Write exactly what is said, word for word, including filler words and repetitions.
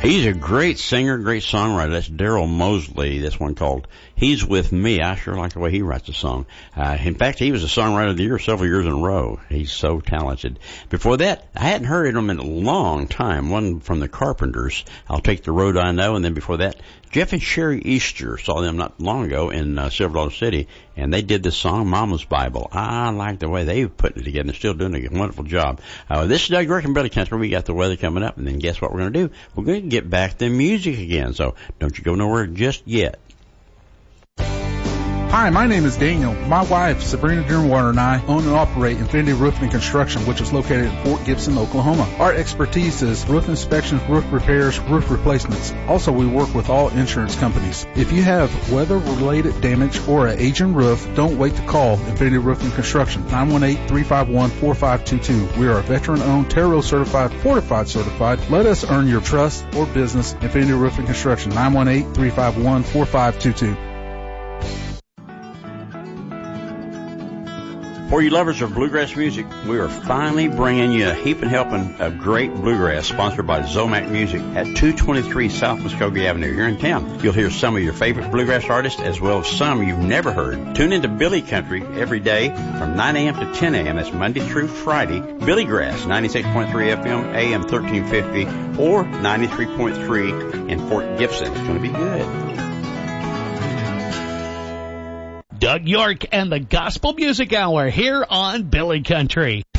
He's a great singer, great songwriter. That's Daryl Mosley. This one called He's With Me. I sure like the way he writes a song. Uh, in fact, he was a songwriter of the year several years in a row. He's so talented. Before that, I hadn't heard him in a long time. One from the Carpenters, I'll Take the Road I Know. And then before that, Jeff and Sherry Easter. Saw them not long ago in uh, Silver Dollar City, and they did this song, Mama's Bible. I like the way they put it together. They're still doing a wonderful job. Uh, this is Doug York and Billy Country. We got the weather coming up, and then guess what we're going to do? We're going to get back to music again, so don't you go nowhere just yet. Hi, my name is Daniel. My wife, Sabrina Dearwater, and I own and operate Infinity Roofing and Construction, which is located in Fort Gibson, Oklahoma. Our expertise is roof inspections, roof repairs, roof replacements. Also, we work with all insurance companies. If you have weather-related damage or an aging roof, don't wait to call Infinity Roofing and Construction, nine one eight, three five one, four five two two. We are a veteran-owned, Terro certified, fortified certified. Let us earn your trust or business. Infinity Roofing and Construction, nine one eight, three five one, four five two two. For you lovers of bluegrass music, we are finally bringing you a heaping helping of great bluegrass, sponsored by Zomac Music at two twenty-three South Muskogee Avenue here in town. You'll hear some of your favorite bluegrass artists as well as some you've never heard. Tune into Billy Country every day from nine a.m. to ten a.m. That's Monday through Friday. Billy Grass, ninety-six point three F M, A M thirteen fifty, or ninety-three point three in Fort Gibson. It's going to be good. Doug York and the Gospel Music Hour here on Billy Country.